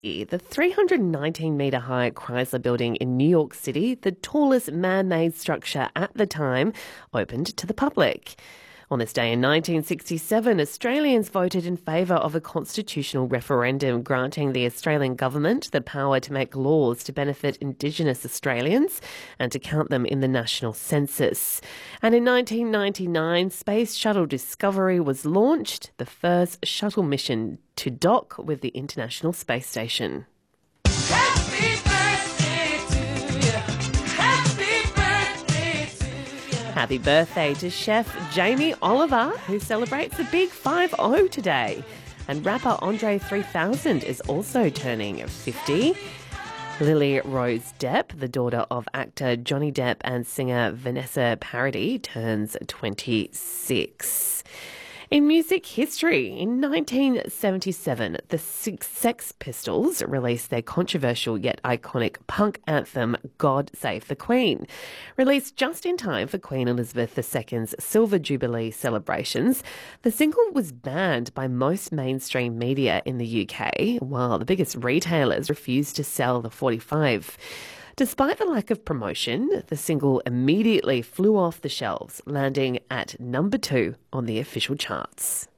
The 319-metre high Chrysler Building in New York City, the tallest man-made structure at the time, opened to the public. On this day in 1967, Australians voted in favour of a constitutional referendum granting the Australian government the power to make laws to benefit Indigenous Australians and to count them in the national census. And in 1999, Space Shuttle Discovery was launched, the first shuttle mission to dock with the International Space Station. Happy birthday to chef Jamie Oliver, who celebrates the big 5-0 today. And rapper Andre 3000 is also turning 50. Lily Rose Depp, the daughter of actor Johnny Depp and singer Vanessa Paradis, turns 26. In music history, in 1977, the Sex Pistols released their controversial yet iconic punk anthem, God Save the Queen. Released just in time for Queen Elizabeth II's Silver Jubilee celebrations, the single was banned by most mainstream media in the UK, while the biggest retailers refused to sell the 45. Despite the lack of promotion, the single immediately flew off the shelves, landing at number 2 on the official charts.